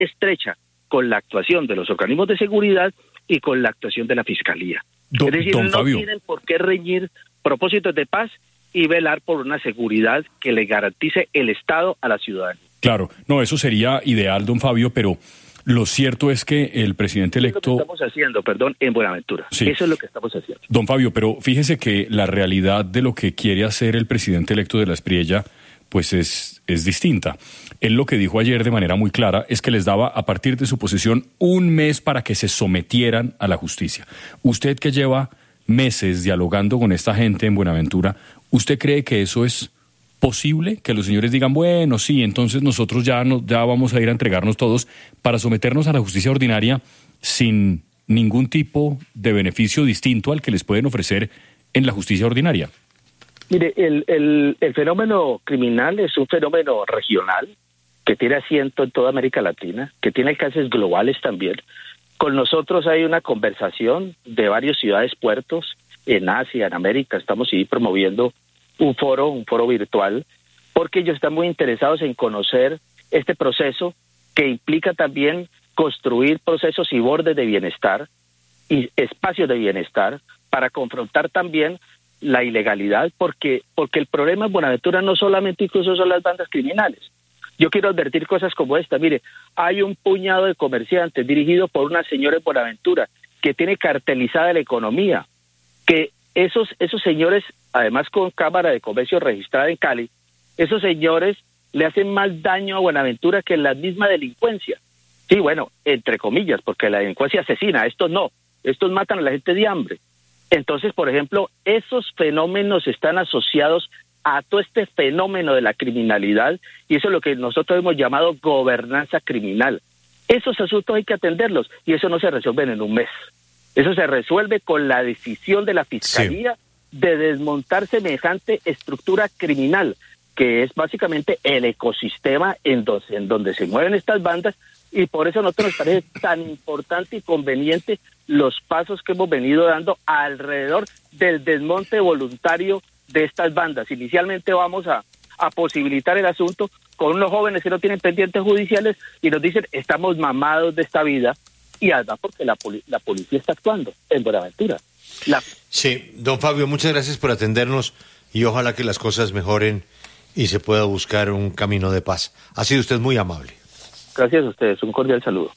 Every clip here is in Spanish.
estrecha con la actuación de los organismos de seguridad y con la actuación de la Fiscalía. Es decir, no Fabio, tienen por qué reñir propósitos de paz y velar por una seguridad que le garantice el Estado a la ciudadanía. Claro, no, eso sería ideal, don Fabio, pero lo cierto es que el presidente electo... Eso es lo que estamos haciendo, en Buenaventura. Sí. Eso es lo que estamos haciendo. Don Fabio, pero fíjese que la realidad de lo que quiere hacer el presidente electo de la Espriella, pues es distinta. Él lo que dijo ayer de manera muy clara es que les daba a partir de su posesión un mes para que se sometieran a la justicia. Usted que lleva meses dialogando con esta gente en Buenaventura, ¿usted cree que eso es posible? Que los señores digan, bueno, sí, entonces nosotros ya vamos a ir a entregarnos todos para someternos a la justicia ordinaria sin ningún tipo de beneficio distinto al que les pueden ofrecer en la justicia ordinaria. Mire, el fenómeno criminal es un fenómeno regional que tiene asiento en toda América Latina, que tiene alcances globales también. Con nosotros hay una conversación de varias ciudades, puertos, en Asia, en América. Estamos promoviendo un foro virtual, porque ellos están muy interesados en conocer este proceso que implica también construir procesos y bordes de bienestar y espacios de bienestar para confrontar también la ilegalidad, porque el problema en Buenaventura no solamente incluso son las bandas criminales. Yo quiero advertir cosas como esta. Mire, hay un puñado de comerciantes dirigido por una señora en Buenaventura que tiene cartelizada la economía, que esos señores, además con Cámara de Comercio registrada en Cali, esos señores le hacen más daño a Buenaventura que la misma delincuencia. Sí, bueno, entre comillas, porque la delincuencia asesina, estos no, estos matan a la gente de hambre. Entonces, por ejemplo, esos fenómenos están asociados a todo este fenómeno de la criminalidad, y eso es lo que nosotros hemos llamado gobernanza criminal. Esos asuntos hay que atenderlos, y eso no se resuelve en un mes. Eso se resuelve con la decisión de la Fiscalía de desmontar semejante estructura criminal, que es básicamente el ecosistema en donde se mueven estas bandas, y por eso a nosotros nos parece tan importante y conveniente los pasos que hemos venido dando alrededor del desmonte voluntario de estas bandas. Inicialmente vamos a posibilitar el asunto con unos jóvenes que no tienen pendientes judiciales y nos dicen, estamos mamados de esta vida, y además porque la policía está actuando en Buenaventura. Sí, don Fabio, muchas gracias por atendernos y ojalá que las cosas mejoren y se pueda buscar un camino de paz. Ha sido usted muy amable. Gracias a ustedes, un cordial saludo.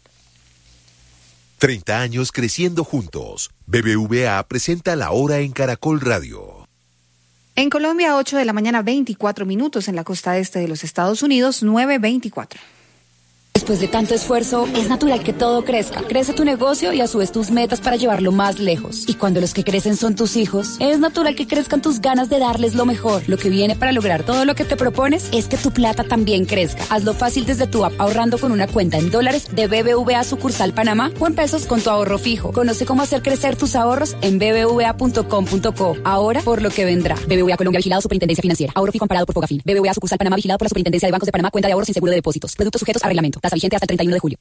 30 años creciendo juntos. BBVA presenta La Hora en Caracol Radio. En Colombia, 8 de la mañana, 24 minutos. En la costa este de los Estados Unidos, 9:24. Después de tanto esfuerzo, es natural que todo crezca. Crece tu negocio y a su vez tus metas para llevarlo más lejos. Y cuando los que crecen son tus hijos, es natural que crezcan tus ganas de darles lo mejor. Lo que viene para lograr todo lo que te propones es que tu plata también crezca. Hazlo fácil desde tu app ahorrando con una cuenta en dólares de BBVA sucursal Panamá o en pesos con tu ahorro fijo. Conoce cómo hacer crecer tus ahorros en bbva.com.co. Ahora por lo que vendrá. BBVA Colombia, vigilado Superintendencia Financiera. Ahorro fijo amparado por Fogafín. BBVA sucursal Panamá, vigilado por la Superintendencia de Bancos de Panamá. Cuenta de ahorros sin seguro de depósitos. Productos sujetos a reglamento. Tasa vigente hasta el 31 de julio.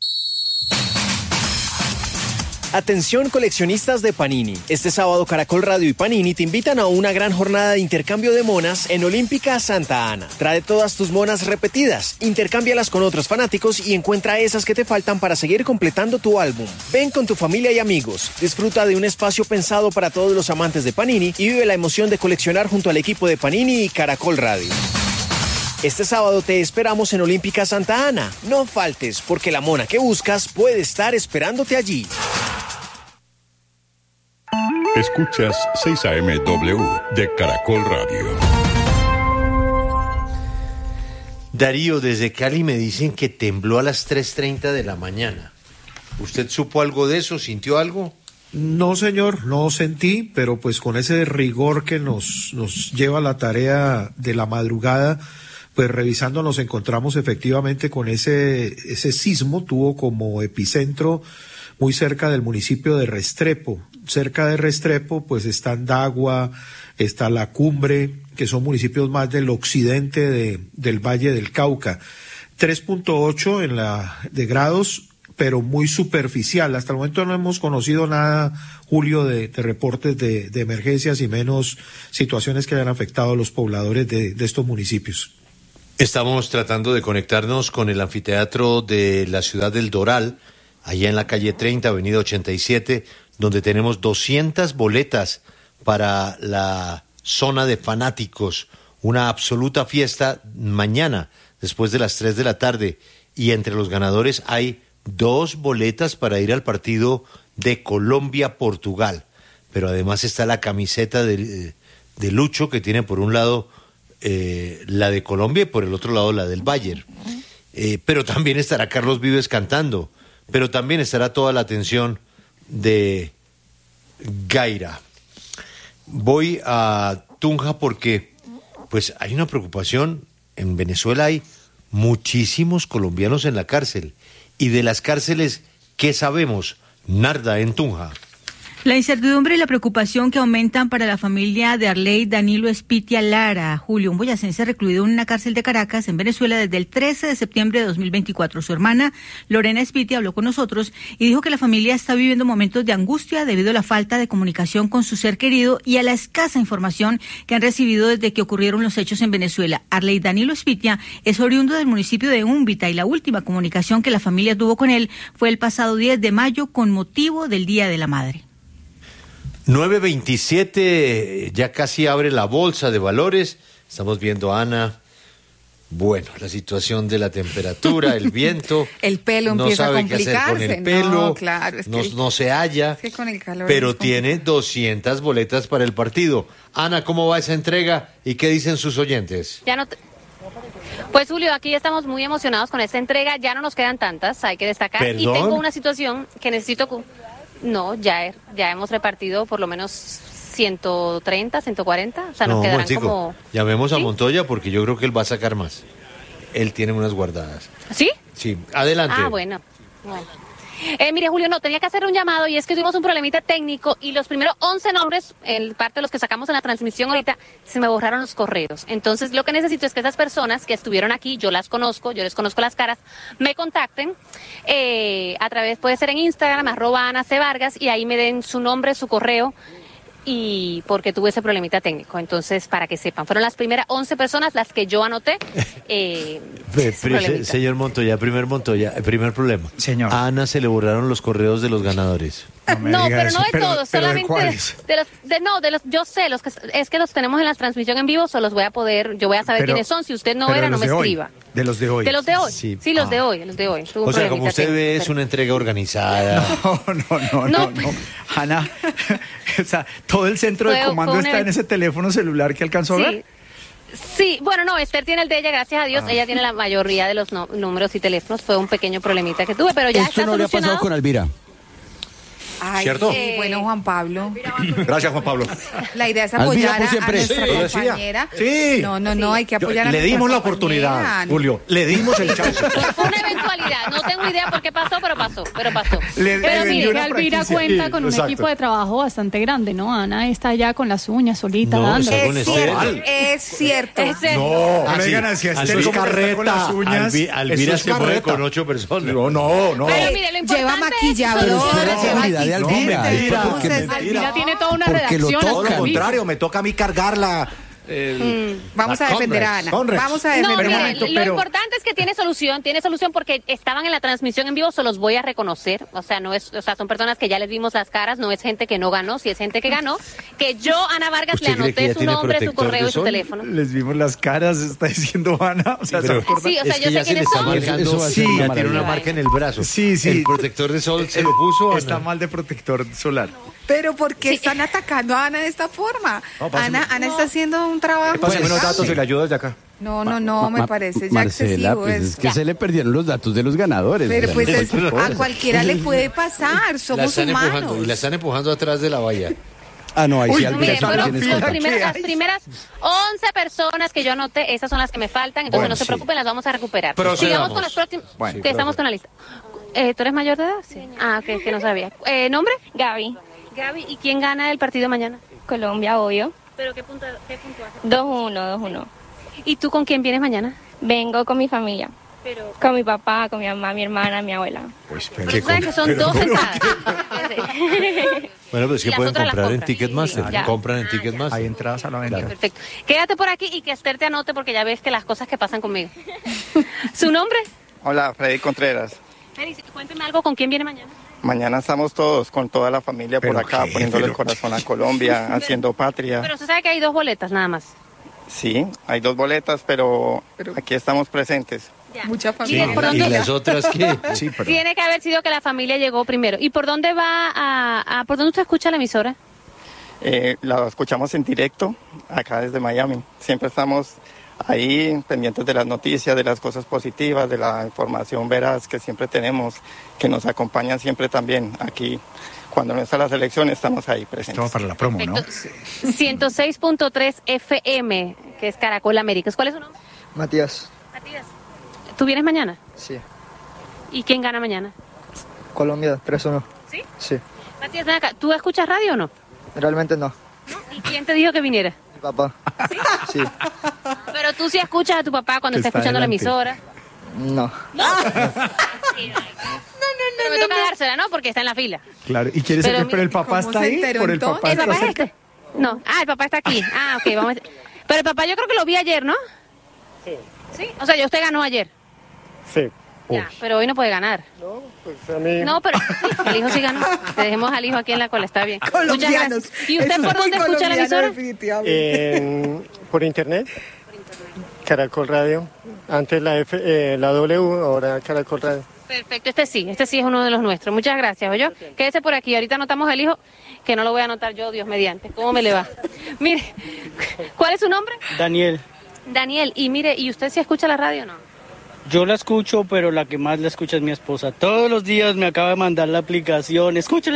Atención coleccionistas de Panini. Este sábado Caracol Radio y Panini te invitan a una gran jornada de intercambio de monas en Olímpica Santa Ana. Trae todas tus monas repetidas, intercámbialas con otros fanáticos y encuentra esas que te faltan para seguir completando tu álbum. Ven con tu familia y amigos, disfruta de un espacio pensado para todos los amantes de Panini y vive la emoción de coleccionar junto al equipo de Panini y Caracol Radio. Este sábado te esperamos en Olímpica Santa Ana. No faltes, porque la mona que buscas puede estar esperándote allí. Escuchas 6 AM/W de Caracol Radio. Darío, desde Cali me dicen que tembló a las 3:30 de la mañana. ¿Usted supo algo de eso? ¿Sintió algo? No, señor, no sentí, pero pues con ese rigor que nos lleva la tarea de la madrugada, pues revisando nos encontramos efectivamente con ese sismo. Tuvo como epicentro muy cerca del municipio de Restrepo. Cerca de Restrepo pues están Dagua, está La Cumbre, que son municipios más del occidente del Valle del Cauca. 3.8 de grados, pero muy superficial. Hasta el momento no hemos conocido nada, Julio, de reportes de emergencias y menos situaciones que hayan afectado a los pobladores de estos municipios. Estamos tratando de conectarnos con el anfiteatro de la ciudad del Doral, allá en la calle 30, avenida 87, donde tenemos 200 boletas para la zona de fanáticos, una absoluta fiesta mañana, después de las 3 de la tarde, y entre los ganadores hay 2 boletas para ir al partido de Colombia-Portugal, pero además está la camiseta de Lucho, que tiene por un lado la de Colombia y por el otro lado la del Bayern, pero también estará Carlos Vives cantando, pero también estará toda la atención de Gaira. Voy a Tunja porque pues hay una preocupación. En Venezuela hay muchísimos colombianos en la cárcel, y de las cárceles, ¿qué sabemos? Narda, en Tunja. La incertidumbre y la preocupación que aumentan para la familia de Arley Danilo Espitia Lara, Julio, un boyacense recluido en una cárcel de Caracas, en Venezuela, desde el 13 de septiembre de 2024. Su hermana, Lorena Espitia, habló con nosotros y dijo que la familia está viviendo momentos de angustia debido a la falta de comunicación con su ser querido y a la escasa información que han recibido desde que ocurrieron los hechos en Venezuela. Arley Danilo Espitia es oriundo del municipio de Úmbita y la última comunicación que la familia tuvo con él fue el pasado 10 de mayo con motivo del Día de la Madre. 9:27, ya casi abre la bolsa de valores. Estamos viendo a Ana. Bueno, la situación de la temperatura, el viento. El pelo empieza a complicarse. No sabe qué hacer con el pelo. No, claro, es que no se halla. Es que con el calor pero tiene 200 boletas para el partido. Ana, ¿cómo va esa entrega y qué dicen sus oyentes? Pues Julio, aquí estamos muy emocionados con esta entrega. Ya no nos quedan tantas, hay que destacar. ¿Perdón? Y tengo una situación que necesito... No, ya hemos repartido por lo menos 130, 140, o sea, nos quedarán como... Llamemos a ¿Sí? Montoya porque yo creo que él va a sacar más. Él tiene unas guardadas. ¿Sí? Sí, adelante. Ah, bueno. Mire, Julio, tenía que hacer un llamado y es que tuvimos un problemita técnico y los primeros 11 nombres, parte de los que sacamos en la transmisión ahorita, se me borraron los correos. Entonces, lo que necesito es que esas personas que estuvieron aquí, yo les conozco las caras, me contacten a través, puede ser en Instagram, @AnaCVargas, y ahí me den su nombre, su correo, y porque tuve ese problemita técnico. Entonces, para que sepan, fueron las primeras 11 personas las que yo anoté. Señor Montoya, primer problema. Señor. A Ana se le borraron los correos de los ganadores. No, pero eso. no de todos, solamente ¿de los, yo sé, es que los tenemos en la transmisión en vivo, yo voy a saber quiénes son. Si usted no era, no me escriba. De los de hoy. De los de hoy. Sí, los de hoy. O sea, como usted ve, es una entrega organizada. No. Ana, o sea, todo el centro de comando está en ese teléfono celular que alcanzó a ver. Sí, bueno, no, Esther tiene el de ella, gracias a Dios. Ella tiene la mayoría de los números y teléfonos. Fue un pequeño problemita que tuve, pero ya esto está no le ha pasado con Alvira. Ay, ¿Cierto? Bueno, Juan Pablo. Gracias, Juan Pablo. La idea es apoyar a nuestra compañera. Sí. No, hay que apoyar a nuestra Le dimos la compañera. oportunidad, Julio. Le dimos el chance. Fue una eventualidad. No tengo idea por qué pasó, pero pasó. Pero mire, que Alvira cuenta con un equipo de trabajo bastante grande, ¿no? Ana está allá con las uñas solita dando. Es cierto. No me digan así, Esther carreta con las uñas. Alvira se mueve con 8 personas. No. Pero mire, lo importante lleva maquillador, lleva Alvira. Alvira tiene toda una porque redacción. Todo lo contrario, me toca a mí cargarla. Vamos a defender a Ana. Vamos a defender a Ana. Lo importante es que tiene solución porque estaban en la transmisión en vivo, se los voy a reconocer. O sea, son personas que ya les vimos las caras, no es gente que no ganó, si es gente que ganó, que yo, Ana Vargas, le anoté su nombre, su correo y su teléfono. Les vimos las caras, está diciendo Ana. O sea, yo sé quiénes son. Sí, ya tiene una marca en el brazo. Sí. El protector de sol se lo puso. Está mal de protector solar. Pero ¿por qué están atacando a Ana de esta forma? Ana está haciendo un trabajo. Pásame unos datos y le ayudo desde acá. No, me parece ya Marcela, excesivo. Pues es que se le perdieron los datos de los ganadores. Pero pues a cualquiera le puede pasar, somos humanos. Y la están empujando atrás de la valla. No, ahí sí Alvira. Las primeras 11 personas que yo anoté, esas son las que me faltan, entonces no se preocupen, las vamos a recuperar. Sigamos con las próximas, que estamos con la lista. ¿Tú eres mayor de edad? Sí. Que no sabía. ¿Nombre? Gaby, ¿y quién gana el partido mañana? Colombia, obvio. ¿Pero qué puntuaje? 2-1. ¿Y tú con quién vienes mañana? Vengo con mi familia. Con mi papá, con mi mamá, mi hermana, mi abuela. Pues, pero tú sabes que son dos entradas. Bueno, pues que pueden comprar en Ticketmaster. Ya. Compran en Ticketmaster. Hay entradas a la venta. Perfecto. Quédate por aquí y que Esther te anote porque ya ves que las cosas que pasan conmigo. ¿Su nombre? Hola, Freddy Contreras. Freddy, cuénteme algo, ¿con quién viene mañana? Mañana estamos todos con toda la familia por acá, poniéndole el corazón a Colombia, haciendo patria. Pero usted sabe que hay 2 boletas nada más. Sí, hay 2 boletas, pero aquí estamos presentes. Ya. Mucha familia. ¿Y las otras qué? Sí, pero... Tiene que haber sido que la familia llegó primero. ¿Y por dónde por dónde usted escucha la emisora? La escuchamos en directo, acá desde Miami. Siempre estamos ahí pendientes de las noticias, de las cosas positivas, de la información veraz que siempre tenemos, que nos acompañan siempre también aquí. Cuando no está la selección, estamos ahí presentes. Todo para la promo, ¿no? 106.3 FM, que es Caracol Américas. ¿Cuál es su nombre? Matías. Matías. ¿Tú vienes mañana? Sí. ¿Y quién gana mañana? Colombia, 3-1. ¿Sí? Sí. Matías, ven acá. ¿Tú escuchas radio o no? Realmente no. ¿Y quién te dijo que viniera? Mi papá. Sí. Pero tú sí escuchas a tu papá cuando está escuchando adelante. la emisora. No. Pero me toca dársela, ¿no? Porque está en la fila. Claro, y quieres Pero pero el papá está ahí, por el papá ¿El está papá es cerca. este? No. Ah, el papá está aquí. Ah, ok, vamos a... Pero el papá yo creo que lo vi ayer, ¿no? Sí. ¿Sí? O sea, usted ganó ayer. Sí. Ya, pero hoy no puede ganar. No, pues a mí... No, pero el hijo sí ganó. Te dejemos al hijo aquí en la cola, está bien. Muchas Colombianos. gracias. ¿Y usted Eso por es muy dónde escucha la colombiano, emisora? Por internet. Caracol Radio. Antes la W, ahora Caracol Radio. Perfecto, este sí es uno de los nuestros. Muchas gracias, ¿oyó? Quédese por aquí, ahorita anotamos el hijo, que no lo voy a anotar yo, Dios mediante. ¿Cómo me le va? Mire, ¿cuál es su nombre? Daniel, Daniel, y mire, ¿y usted sí escucha la radio o no? yo la escucho, pero la que más la escucha es mi esposa. Todos los días me acaba de mandar la aplicación. Escúchala.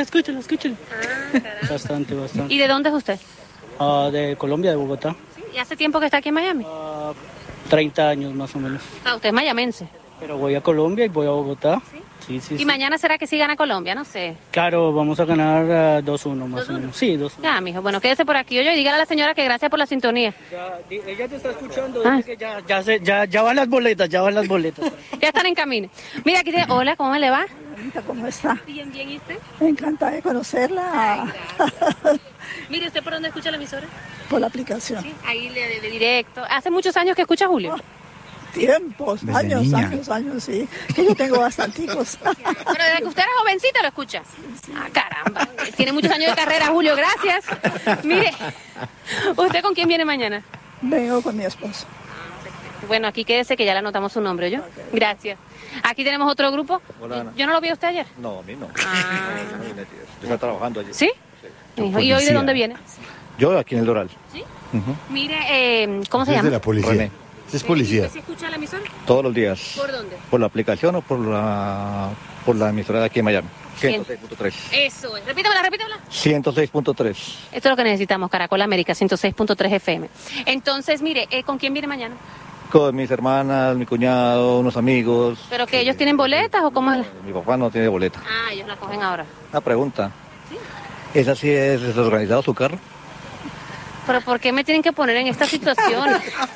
Bastante. ¿Y de dónde es usted? De Colombia, de Bogotá. ¿Y hace tiempo que está aquí en Miami? 30 años más o menos. Ah, usted es mayamense. Pero voy a Colombia y voy a Bogotá. Sí. ¿Y mañana será que sí gana Colombia? No sé. Claro, vamos a ganar 2-1 más o menos. Sí, 2-1. Ya, mijo, bueno, quédese por aquí, oye, y dígale a la señora que gracias por la sintonía. Ella te está escuchando, dice que ya van las boletas, Ya están en camino. Mira, aquí dice, hola, ¿cómo me le va? ¿Cómo está? Bien, ¿y usted? Encantada de conocerla. Mire, ¿usted por dónde escucha la emisora? Por la aplicación. Sí, ahí de directo. ¿Hace muchos años que escucha Julio? Tiempos, Desde años, niña. Sí. Que yo tengo bastanticos. Pero desde que usted era jovencita lo escucha. Ah, caramba. Tiene muchos años de carrera, Julio, gracias. Mire, ¿usted con quién viene mañana? Vengo con mi esposo. Bueno, aquí quédese que ya le anotamos su nombre, ¿yo? Gracias. Aquí tenemos otro grupo. Hola, Ana. ¿Yo no lo vi a usted ayer? No, a mí no. Ah. Yo estaba trabajando allí. ¿Sí? ¿Y hoy de dónde viene? Yo aquí en el Doral. ¿Sí? Mire, ¿cómo se llama? de la policía. René. Es policía. ¿Se escucha la emisora? Todos los días. ¿Por dónde? ¿Por la aplicación o por la emisora de aquí en Miami? 106.3. Eso es. Repítamela. 106.3. Esto es lo que necesitamos, Caracol América, 106.3 FM. Entonces, mire, ¿con quién viene mañana? Con mis hermanas, mi cuñado, unos amigos. ¿Pero que ellos tienen boletas o cómo es? Mi papá no tiene boleta. Ah, ellos la cogen ahora. Una pregunta. ¿Esa sí es desorganizado su carro? ¿Pero por qué me tienen que poner en esta situación?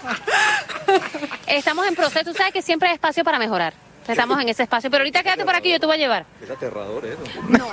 Estamos en proceso, tú sabes que siempre hay espacio para mejorar. Estamos en ese espacio, pero ahorita quédate por aquí, yo te voy a llevar. Es aterrador eso.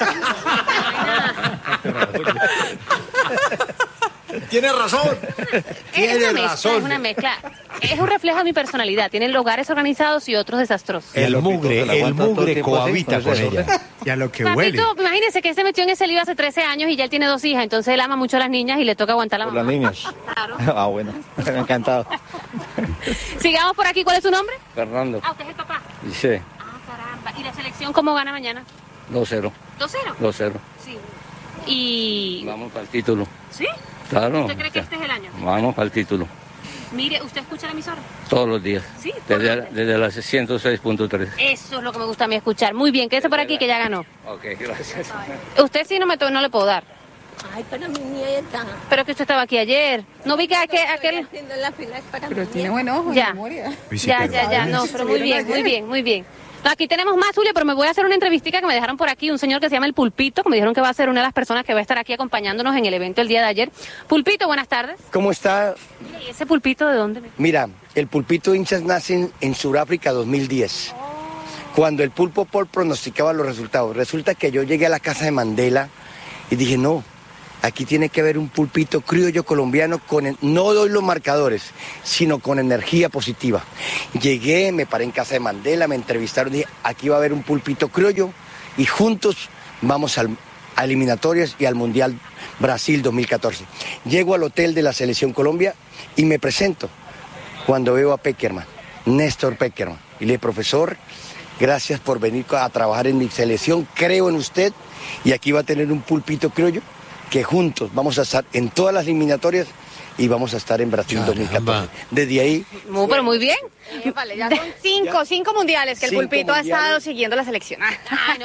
Tiene razón. Es una mezcla. Es un reflejo de mi personalidad. Tienen lugares organizados y otros desastrosos. El mugre cohabita con ella. Y a lo que huele. Papito, imagínese que él se metió en ese lío hace 13 años y ya él tiene 2 hijas, entonces él ama mucho a las niñas y le toca aguantar la mamá. Las niñas. Claro. Ah, bueno. Me ha encantado. Sigamos por aquí. ¿Cuál es su nombre? Fernando. Ah, usted es el papá. Sí. Ah, caramba. ¿Y la selección cómo gana mañana? 2-0. 2-0. 2-0. Sí. Y... Vamos para el título. ¿Sí? Claro. ¿Usted cree que este es el año? Vamos para el título. Mire, ¿usted escucha la emisora? Todos los días. Sí. Desde las 106.3. Eso es lo que me gusta a mí escuchar. Muy bien, quédese por aquí que ya ganó. Ok, gracias. Usted sí no le puedo dar. Ay, para mi nieta. Pero que usted estaba aquí ayer. No vi que aquel... Haciendo la fila es para Pero mi tiene nieta. buen ojo, Ya. memoria. Ya, no, pero muy bien. No, aquí tenemos más, Julio, pero me voy a hacer una entrevistica que me dejaron por aquí, un señor que se llama El Pulpito, que me dijeron que va a ser una de las personas que va a estar aquí acompañándonos en el evento el día de ayer. Pulpito, buenas tardes. ¿Cómo está? ¿Y ese Pulpito de dónde? Mira, El pulpito de hinchas nace en Sudáfrica 2010, cuando el Pulpo Paul pronosticaba los resultados. Resulta que yo llegué a la casa de Mandela y dije, no, aquí tiene que haber un pulpito criollo colombiano no doy los marcadores, sino con energía positiva. Llegué, me paré en casa de Mandela, me entrevistaron, dije, aquí va a haber un pulpito criollo y juntos vamos a eliminatorias y al Mundial Brasil 2014. Llego al hotel de la Selección Colombia y me presento cuando veo a Peckerman, Néstor Peckerman. Y le dije, profesor, gracias por venir a trabajar en mi selección, creo en usted y aquí va a tener un pulpito criollo que juntos vamos a estar en todas las eliminatorias y vamos a estar en Brasil 2014. Desde ahí... Pero muy bien. Vale, ya son cinco mundiales que el pulpito ha estado siguiendo la selección. Ay,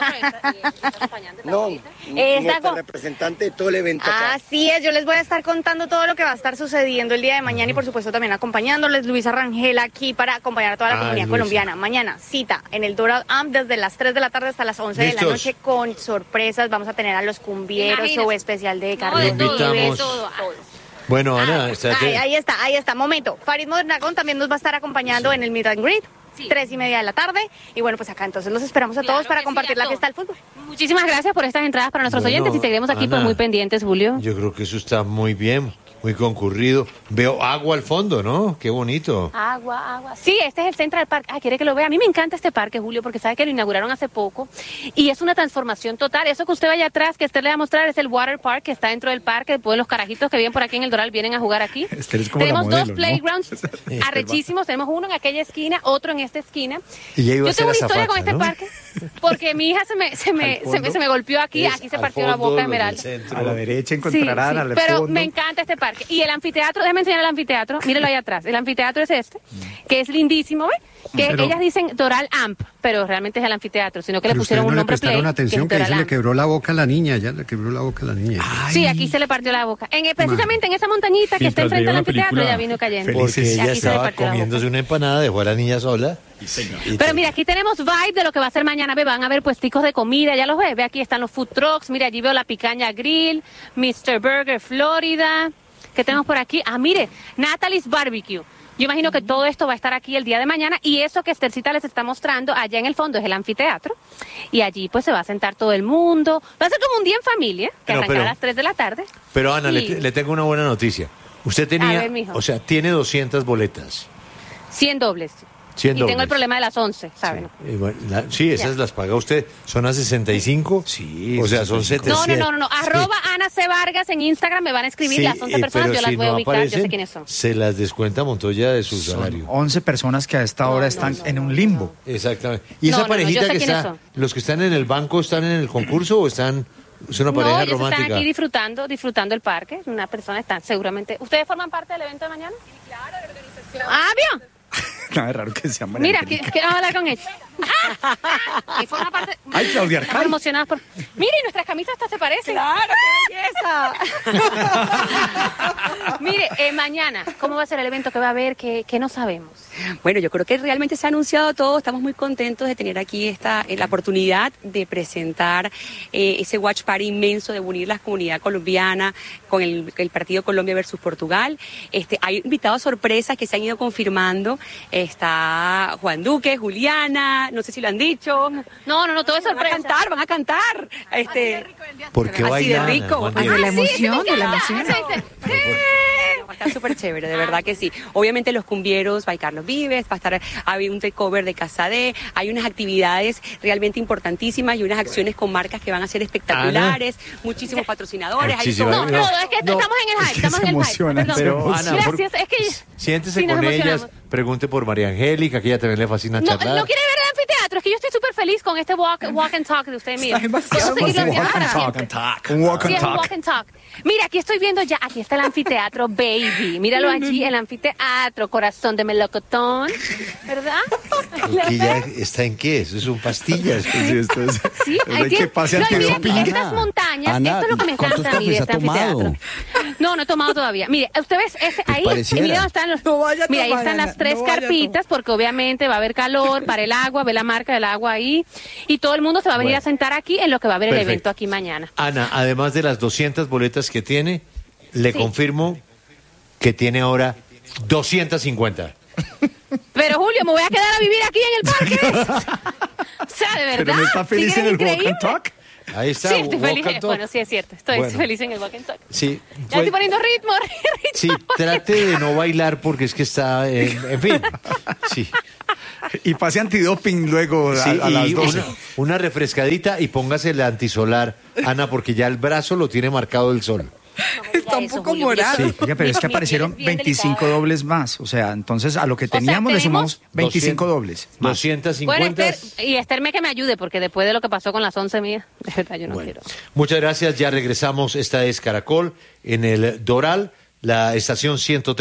no, nuestro representante de todo el evento. Así es, yo les voy a estar contando todo lo que va a estar sucediendo el día de mañana y por supuesto también acompañándoles. Luisa Rangel aquí para acompañar a toda la comunidad colombiana. Mañana, cita en el Doral Amp desde las 3 de la tarde hasta las 11 de la noche con sorpresas. Vamos a tener a los cumbieros, show especial de Carlos Vives, todo. Bueno, Ana, ahí está, momento. Farid Mondragón también nos va a estar acompañando en el Meet and Greet, 3:30 de la tarde. Y bueno, pues acá entonces los esperamos a todos para compartir la fiesta del fútbol. Muchísimas gracias por estas entradas para nuestros oyentes y seguiremos aquí pues muy pendientes, Julio. Yo creo que eso está muy bien, muy concurrido. Veo agua al fondo, ¿no? Qué bonito. Agua. Sí, este es el Central Park. ¿Quiere que lo vea? A mí me encanta este parque, Julio, porque sabe que lo inauguraron hace poco y es una transformación total. Eso que usted vaya atrás, que usted le va a mostrar, es el Water Park que está dentro del parque. Después los carajitos que viven por aquí en el Doral vienen a jugar aquí. Tenemos dos playgrounds arrechísimos. Tenemos uno en aquella esquina, otro en esta esquina. Yo tengo una historia con este parque porque mi hija se me golpeó aquí se partió la boca Esmeralda. A la derecha encontrarán al pero fondo. Me encanta este parque. Y el anfiteatro, déjame enseñar el anfiteatro, mírelo ahí atrás. El anfiteatro es este, que es lindísimo, ¿ves? Que ellas dicen Doral Amp, pero realmente es el anfiteatro, sino que le pusieron un nombre play. Atención que se le quebró la boca a la niña, Sí, aquí se le partió la boca. Precisamente en esa montañita que está enfrente del anfiteatro ya vino cayendo. Porque ella estaba comiéndose una empanada, dejó a la niña sola. Pero mira, aquí tenemos vibe de lo que va a ser mañana. Van a ver puesticos de comida, ya los ves. Ve, aquí están los food trucks. Mira, allí veo la Picaña Grill, Mr. Burger Florida. ¿Qué tenemos por aquí? Mire, Natalie's Barbecue. Yo imagino que todo esto va a estar aquí el día de mañana y eso que Esthercita les está mostrando allá en el fondo es el anfiteatro y allí pues se va a sentar todo el mundo. Va a ser como un día en familia que arrancará a las 3 de la tarde. Pero Ana, le tengo una buena noticia. Usted tenía, tiene 200 200 100 dobles. 100 y tengo el problema de las 11, ¿saben? Esas las paga usted. ¿Son a 65? Sí. O sea, son 700. No. Arroba Ana C. Vargas en Instagram me van a escribir las 11 personas, yo las voy a ubicar, yo sé quiénes son. Se las descuenta Montoya de su salario. 11 personas que a esta hora están en un limbo. Exactamente. ¿Y esa parejita que está, los que están en el banco, están en el concurso o están... Es una pareja romántica? Están aquí disfrutando el parque. Una persona está seguramente... ¿Ustedes forman parte del evento de mañana? Sí, claro, de organización. ¿Vio? Nada es raro que sea María Mira, Angélica. ¿qué vamos a hablar con ella? Y forma parte... ¡Ay, Claudia Arcay! Estamos emocionadas por... Mire, nuestras camisas hasta se parecen. ¡Claro, qué belleza! Mire, mañana, ¿cómo va a ser el evento que va a haber? ¿Qué no sabemos? Bueno, yo creo que realmente se ha anunciado todo. Estamos muy contentos de tener aquí la oportunidad de presentar ese watch party inmenso, de unir la comunidad colombiana con el partido Colombia versus Portugal. Hay invitados sorpresas que se han ido confirmando. Está Juan Duque, Juliana, no sé si lo han dicho. No, todo es sorpresa. Van a cantar. ¿Por qué bailan? Así de rico. De la emoción. Va a estar súper chévere, de verdad que sí. Obviamente los cumbieros, va a Carlos Vives, hay un takeover de Casadé, hay unas actividades realmente importantísimas y unas acciones con marcas que van a ser espectaculares, muchísimos patrocinadores. Es que estamos en el hype, estamos en el hype. Pero Ana, gracias, es que... Siéntese con ellas, pregunte por María Angélica, que ella también le fascina charlar. No quiere ver el anfiteatro, es que yo estoy súper feliz con este walk and talk de usted, mira. Un walk and talk. Mira, aquí estoy viendo ya, aquí está el anfiteatro, baby. Míralo allí, el anfiteatro, corazón de melocotón, ¿verdad? ¿Y ya está en qué? ¿Eso es un pastillas? Sí, hay que pase al estas montañas, Ana, esto es lo que me encanta a mí de este anfiteatro. No he tomado todavía. Mire, usted ve ahí, mira, ahí están las 3 carpitas, porque obviamente va a haber calor para el agua, ve la marca del agua ahí, y todo el mundo se va a venir a sentar aquí en lo que va a haber el evento aquí mañana. Ana, además de las 200 boletas que tiene, le confirmo que tiene ahora 250. Pero Julio, me voy a quedar a vivir aquí en el parque. O sea, de verdad. ¿Pero no está feliz en el Walk and Talk? Ahí está. Sí, estoy feliz. Bueno, sí es cierto. Estoy feliz en el Walk and Talk. Sí. Ya estoy poniendo ritmo. Sí, trate de no bailar porque es que está, en fin. Sí. Y pase antidoping luego a las 12. Una refrescadita y póngase el antisolar, Ana, porque ya el brazo lo tiene marcado el sol. Está un poco morado. Sí, oiga, pero es que aparecieron 25 dobles más. O sea, entonces a lo que teníamos le sumamos 25 dobles. 250. Bueno, y Esther que me ayude, porque después de lo que pasó con las 11 mías, de verdad yo no quiero. Muchas gracias, ya regresamos. Esta es Caracol en el Doral. La estación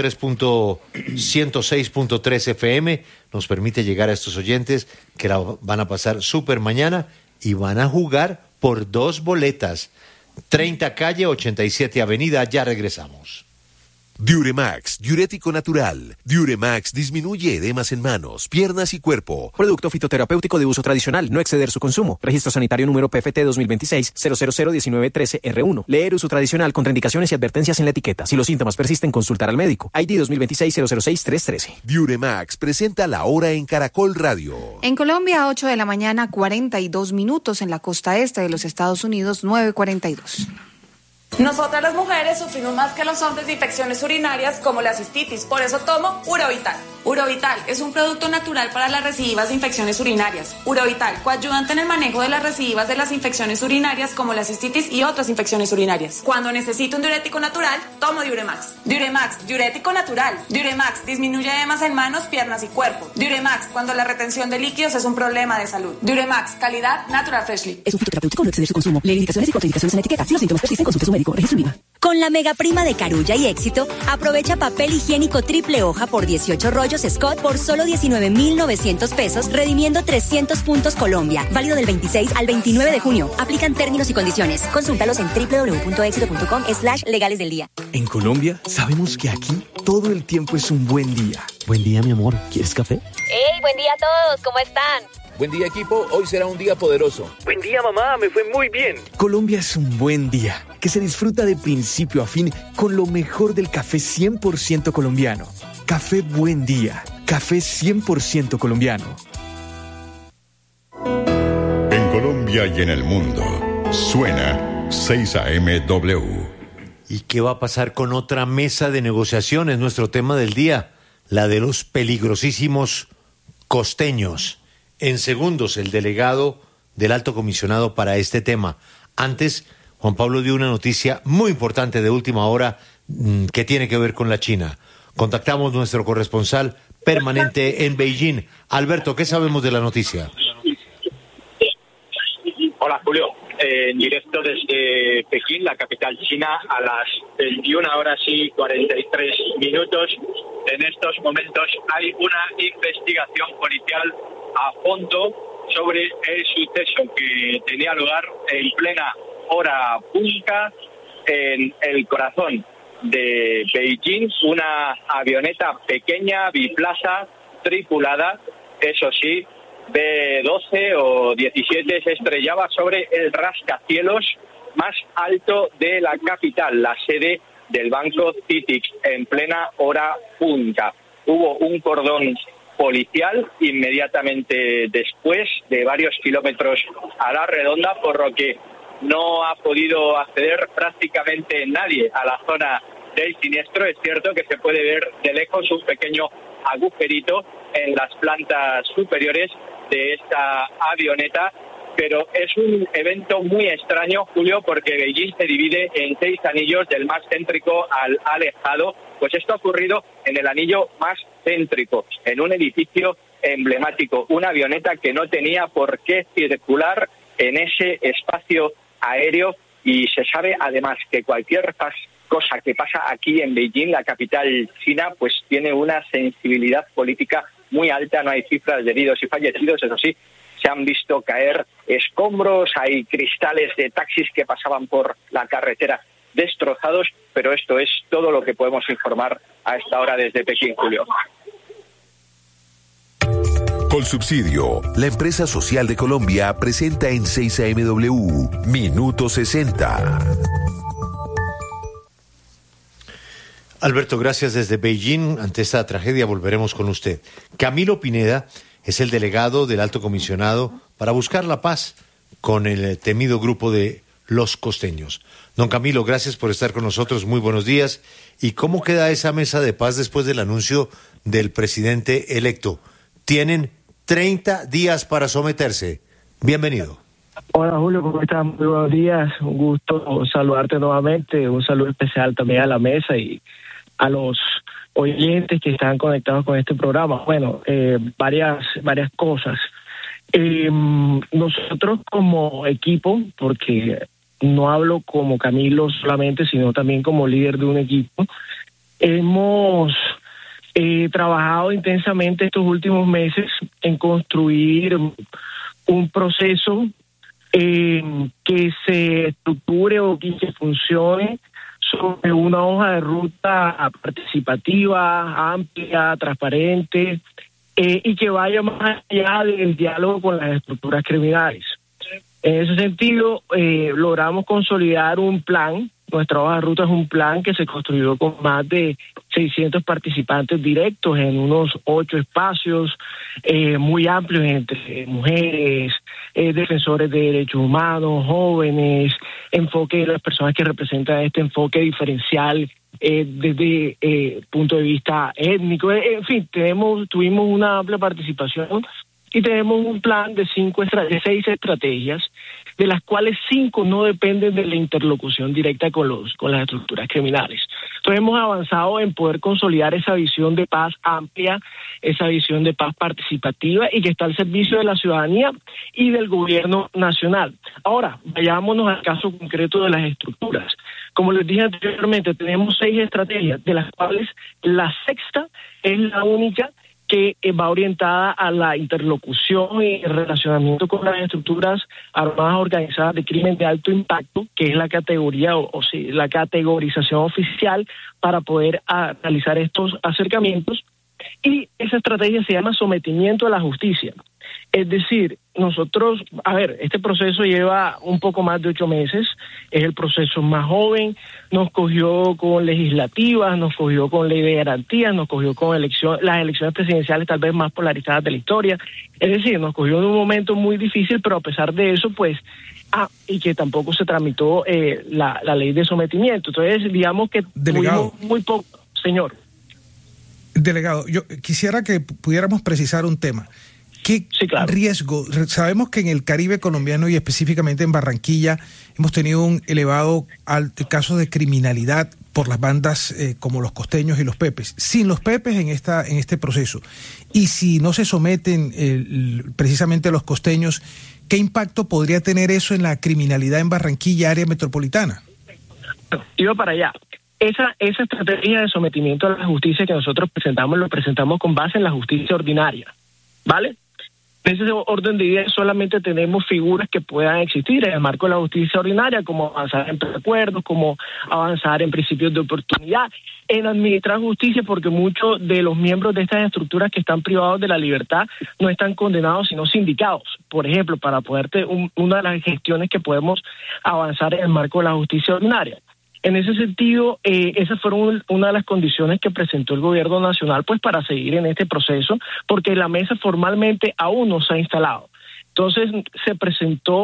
106.3 FM nos permite llegar a estos oyentes que la van a pasar súper mañana y van a jugar por 2 boletas. 30 calle, 87 avenida, ya regresamos. Diuremax, diurético natural. Diuremax disminuye edemas en manos, piernas y cuerpo. Producto fitoterapéutico de uso tradicional, no exceder su consumo. Registro sanitario número PFT 2026-001913-R1. Leer uso tradicional, contraindicaciones y advertencias en la etiqueta. Si los síntomas persisten, consultar al médico. ID 2026-006313. Diuremax presenta la hora en Caracol Radio. En Colombia, 8 de la mañana, 42 minutos. En la costa este de los Estados Unidos, 9:42. Nosotras las mujeres sufrimos más que los hombres de infecciones urinarias como la cistitis, por eso tomo Urovital. Urovital es un producto natural para las recidivas de infecciones urinarias. Urovital, coayudante en el manejo de las recidivas de las infecciones urinarias como la cistitis y otras infecciones urinarias. Cuando necesito un diurético natural, tomo Diuremax. Diuremax, diurético natural. Diuremax disminuye edemas en manos, piernas y cuerpo. Diuremax, cuando la retención de líquidos es un problema de salud. Diuremax, calidad Natural Freshly. Es un fitoterapéutico, no exceder su consumo. Lee indicaciones y contraindicaciones en la etiqueta. Si los síntomas persisten, consulte a su médico. Registro IVA. Con la mega prima de Carulla y Éxito, aprovecha papel higiénico triple hoja por 18 rollos Scott por solo 19,900 pesos, redimiendo 300 puntos Colombia. Válido del 26 al 29 de junio. Aplican términos y condiciones. Consúltalos en www.exito.com/legales del día. En Colombia, sabemos que aquí todo el tiempo es un buen día. Buen día, mi amor. ¿Quieres café? ¡Hey, buen día a todos! ¿Cómo están? Buen día, equipo. Hoy será un día poderoso. Buen día, mamá. Me fue muy bien. Colombia es un buen día que se disfruta de principio a fin con lo mejor del café 100% colombiano. Café Buen Día. Café 100% colombiano. En Colombia y en el mundo, suena 6AMW. ¿Y qué va a pasar con otra mesa de negociación? Es nuestro tema del día, la de los peligrosísimos costeños. En segundos, el delegado del Alto Comisionado para este tema. Antes, Juan Pablo dio una noticia muy importante de última hora que tiene que ver con la China. Contactamos a nuestro corresponsal permanente en Beijing. Alberto, ¿qué sabemos de la noticia? Hola, Julio. En directo desde Pekín, la capital china, a las 21:43. En estos momentos hay una investigación policial a fondo sobre el suceso que tenía lugar en plena hora punta en el corazón de Beijing. Una avioneta pequeña, biplaza, tripulada, eso sí, B-12 o 17, se estrellaba sobre el rascacielos más alto de la capital, la sede del banco CITIC, en plena hora punta. Hubo un cordón policial inmediatamente después, de varios kilómetros a la redonda, por lo que no ha podido acceder prácticamente nadie a la zona del siniestro. Es cierto que se puede ver de lejos un pequeño agujerito en las plantas superiores de esta avioneta, pero es un evento muy extraño, Julio, porque Beijing se divide en 6 anillos, del más céntrico al alejado. Pues esto ha ocurrido en el anillo más céntrico, en un edificio emblemático, una avioneta que no tenía por qué circular en ese espacio aéreo, y se sabe además que cualquier cosa que pasa aquí en Beijing, la capital china, pues tiene una sensibilidad política muy alta. No hay cifras de heridos y fallecidos, eso sí, se han visto caer escombros, hay cristales de taxis que pasaban por la carretera destrozados, pero esto es todo lo que podemos informar a esta hora desde Pekín, Julio. Colsubsidio, la empresa social de Colombia, presenta en 6AMW Minuto 60. Alberto, gracias desde Beijing. Ante esta tragedia volveremos con usted. Camilo Pineda es el delegado del Alto Comisionado para buscar la paz con el temido grupo de los costeños. Don Camilo, gracias por estar con nosotros. Muy buenos días. ¿Y cómo queda esa mesa de paz después del anuncio del presidente electo? Tienen 30 días para someterse. Bienvenido. Hola Julio, ¿cómo estás? Muy buenos días. Un gusto saludarte nuevamente. Un saludo especial también a la mesa y a los oyentes que están conectados con este programa. Bueno, varias cosas. Nosotros como equipo, porque no hablo como Camilo solamente, sino también como líder de un equipo, hemos trabajado intensamente estos últimos meses en construir un proceso que se estructure o que funcione sobre una hoja de ruta participativa, amplia, transparente, y que vaya más allá del diálogo con las estructuras criminales. En ese sentido, logramos consolidar un plan. Nuestra hoja de ruta es un plan que se construyó con más de 600 participantes directos en unos 8 espacios muy amplios entre mujeres, defensores de derechos humanos, jóvenes, enfoque de las personas que representan este enfoque diferencial desde punto de vista étnico. En fin, tuvimos una amplia participación y tenemos un plan de 6 estrategias, de las cuales 5 no dependen de la interlocución directa con las estructuras criminales. Entonces hemos avanzado en poder consolidar esa visión de paz amplia, esa visión de paz participativa y que está al servicio de la ciudadanía y del gobierno nacional. Ahora, vayámonos al caso concreto de las estructuras. Como les dije anteriormente, tenemos 6 estrategias, de las cuales la 6ª es la única que va orientada a la interlocución y el relacionamiento con las estructuras armadas organizadas de crimen de alto impacto, que es la categoría la categorización oficial para poder realizar estos acercamientos. Y esa estrategia se llama sometimiento a la justicia. Es decir, nosotros, este proceso lleva un poco más de 8 meses, es el proceso más joven, nos cogió con legislativas, nos cogió con ley de garantías, nos cogió con las elecciones presidenciales tal vez más polarizadas de la historia, es decir, nos cogió en un momento muy difícil, pero a pesar de eso, pues, y que tampoco se tramitó la ley de sometimiento. Entonces, digamos que tuvimos muy poco, señor. Delegado, yo quisiera que pudiéramos precisar un tema. ¿Qué riesgo? Sabemos que en el Caribe colombiano y específicamente en Barranquilla hemos tenido un elevado caso de criminalidad por las bandas como los costeños y los pepes. Sin los pepes en este proceso, y si no se someten precisamente los costeños, ¿qué impacto podría tener eso en la criminalidad en Barranquilla, área metropolitana? Iba para allá. Esa estrategia de sometimiento a la justicia que nosotros lo presentamos con base en la justicia ordinaria, ¿vale? En ese orden de ideas solamente tenemos figuras que puedan existir en el marco de la justicia ordinaria, como avanzar en preacuerdos, como avanzar en principios de oportunidad, en administrar justicia, porque muchos de los miembros de estas estructuras que están privados de la libertad no están condenados, sino sindicados. Por ejemplo, para poderte una de las gestiones que podemos avanzar en el marco de la justicia ordinaria. En ese sentido, esas fueron una de las condiciones que presentó el gobierno nacional pues para seguir en este proceso, porque la mesa formalmente aún no se ha instalado. Entonces se presentó,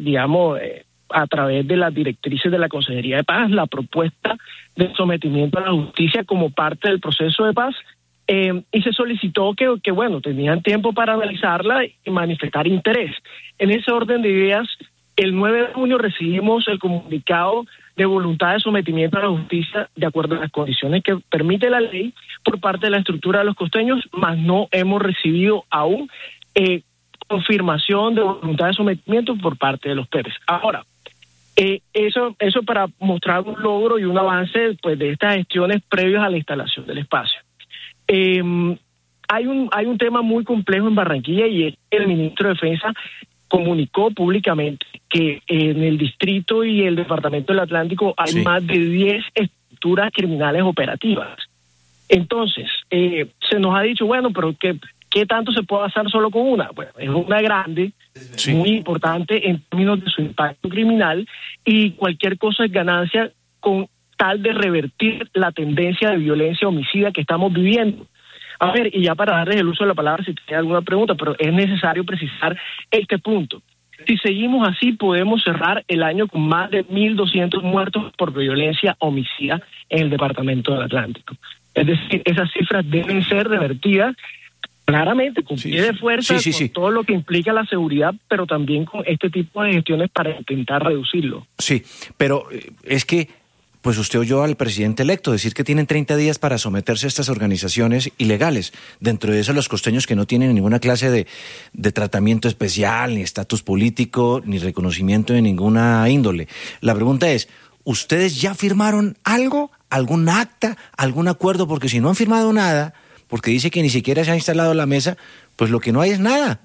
a través de las directrices de la Consejería de Paz, la propuesta de sometimiento a la justicia como parte del proceso de paz, y se solicitó que tenían tiempo para analizarla y manifestar interés. En ese orden de ideas, el 9 de junio recibimos el comunicado de voluntad de sometimiento a la justicia de acuerdo a las condiciones que permite la ley por parte de la estructura de los costeños, mas no hemos recibido aún confirmación de voluntad de sometimiento por parte de los pepes. Ahora, eso para mostrar un logro y un avance pues de estas gestiones previas a la instalación del espacio. Hay un tema muy complejo en Barranquilla, y es que el ministro de Defensa comunicó públicamente que en el distrito y el departamento del Atlántico hay más de 10 estructuras criminales operativas. Entonces, se nos ha dicho, pero ¿qué tanto se puede hacer solo con una? Bueno, es una grande, muy importante en términos de su impacto criminal, y cualquier cosa es ganancia con tal de revertir la tendencia de violencia homicida que estamos viviendo. A ver, y ya para darles el uso de la palabra si tienen alguna pregunta, pero es necesario precisar este punto. Si seguimos así, podemos cerrar el año con más de 1.200 muertos por violencia homicida en el departamento del Atlántico. Es decir, esas cifras deben ser revertidas claramente, con pie de fuerza, con todo lo que implica la seguridad, pero también con este tipo de gestiones para intentar reducirlo. Sí, pero es que pues usted oyó al presidente electo decir que tienen 30 días para someterse a estas organizaciones ilegales. Dentro de eso, los costeños que no tienen ninguna clase de tratamiento especial, ni estatus político, ni reconocimiento de ninguna índole. La pregunta es, ¿ustedes ya firmaron algo? ¿Algún acta? ¿Algún acuerdo? Porque si no han firmado nada, porque dice que ni siquiera se ha instalado la mesa, pues lo que no hay es nada.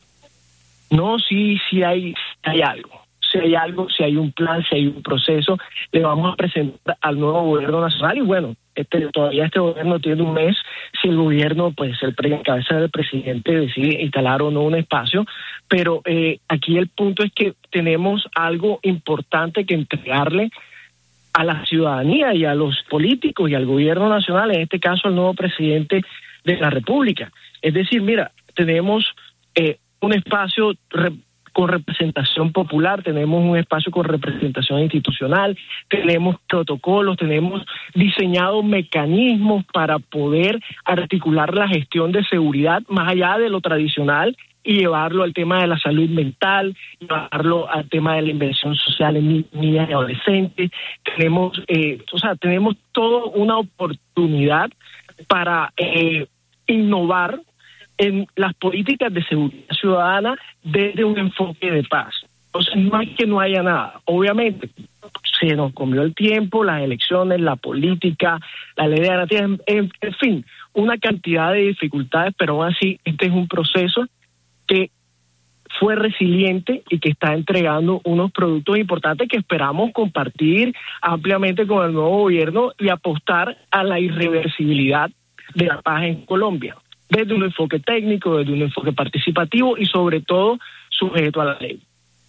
No, sí hay algo. Si hay algo, si hay un plan, si hay un proceso, le vamos a presentar al nuevo gobierno nacional. Y bueno, todavía este gobierno tiene un mes. Si el gobierno, pues en cabeza del presidente decide instalar o no un espacio, pero aquí el punto es que tenemos algo importante que entregarle a la ciudadanía y a los políticos y al gobierno nacional, en este caso al nuevo presidente de la República. Es decir, mira, tenemos un espacio con representación popular, tenemos un espacio con representación institucional, tenemos protocolos, tenemos diseñados mecanismos para poder articular la gestión de seguridad más allá de lo tradicional y llevarlo al tema de la salud mental, llevarlo al tema de la inversión social en niñas y adolescentes. Tenemos toda una oportunidad para innovar en las políticas de seguridad ciudadana desde un enfoque de paz. Entonces, no es que no haya nada. Obviamente, se nos comió el tiempo, las elecciones, la política, la ley de garantías, en fin, una cantidad de dificultades, pero aún así, este es un proceso que fue resiliente y que está entregando unos productos importantes que esperamos compartir ampliamente con el nuevo gobierno y apostar a la irreversibilidad de la paz en Colombia, desde un enfoque técnico, desde un enfoque participativo y sobre todo sujeto a la ley.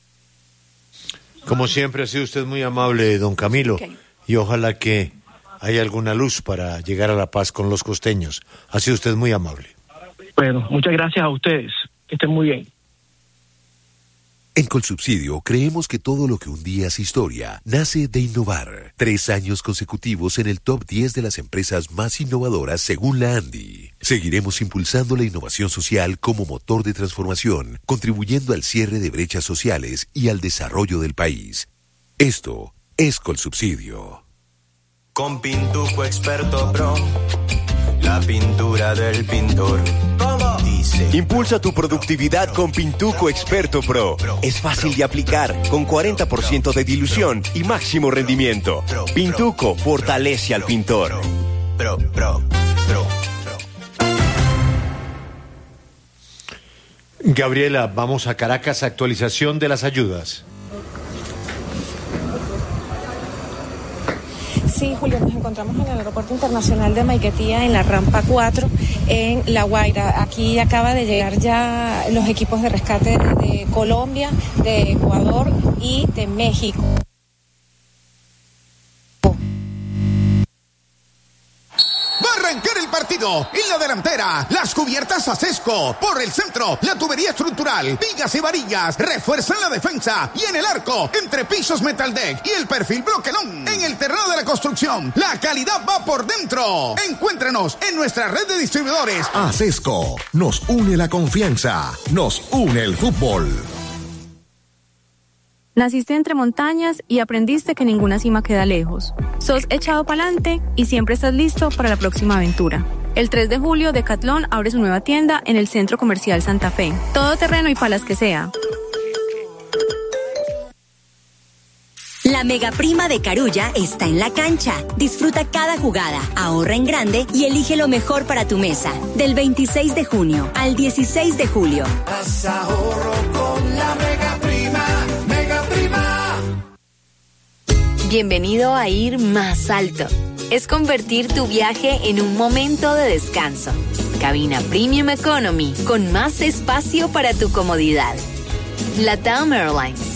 Como siempre ha sido usted muy amable, don Camilo, y ojalá que haya alguna luz para llegar a la paz con los costeños. Ha sido usted muy amable. Bueno, muchas gracias a ustedes. Que estén muy bien. En Colsubsidio creemos que todo lo que un día es historia nace de innovar. 3 años consecutivos en el top 10 de las empresas más innovadoras según la ANDI. Seguiremos impulsando la innovación social como motor de transformación, contribuyendo al cierre de brechas sociales y al desarrollo del país. Esto es Colsubsidio. Con Pintuco Experto Pro, la pintura del pintor. Impulsa tu productividad con Pintuco Experto Pro. Es fácil de aplicar, con 40% de dilución y máximo rendimiento. Pintuco fortalece al pintor. Gabriela, vamos a Caracas, actualización de las ayudas. Sí, Julio, nos encontramos en el Aeropuerto Internacional de Maiquetía, en la rampa 4, en La Guaira. Aquí acaba de llegar ya los equipos de rescate de Colombia, de Ecuador y de México. Arrancar el partido en la delantera, las cubiertas Acesco, por el centro, la tubería estructural, vigas y varillas, refuerzan la defensa y en el arco, entre pisos Metaldeck y el perfil Bloquelón, en el terreno de la construcción, la calidad va por dentro. Encuéntrenos en nuestra red de distribuidores. Acesco, nos une la confianza, nos une el fútbol. Naciste entre montañas y aprendiste que ninguna cima queda lejos. Sos echado pa'lante y siempre estás listo para la próxima aventura. El 3 de julio, Decathlon abre su nueva tienda en el Centro Comercial Santa Fe. Todo terreno y palas que sea. La mega prima de Carulla está en la cancha. Disfruta cada jugada, ahorra en grande y elige lo mejor para tu mesa. Del 26 de junio al 16 de julio. Haz ahorro con la mega prima, mega prima. Bienvenido a ir más alto. Es convertir tu viaje en un momento de descanso. Cabina Premium Economy con más espacio para tu comodidad. LATAM Airlines.